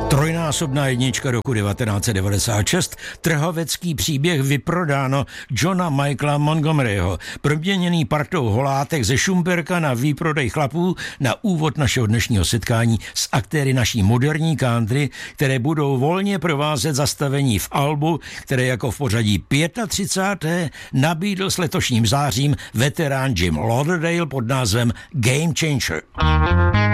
Trojnásobná jednička roku 1996, trhovecký příběh Vyprodáno Johna Michaela Montgomeryho, proměněný partou holátek ze Šumperka na výprodej chlapů, na úvod našeho dnešního setkání s aktéry naší moderní country, které budou volně provázet zastavení v albu, které jako v pořadí 35. nabídl s letošním zářím veterán Jim Lauderdale pod názvem Game Changer.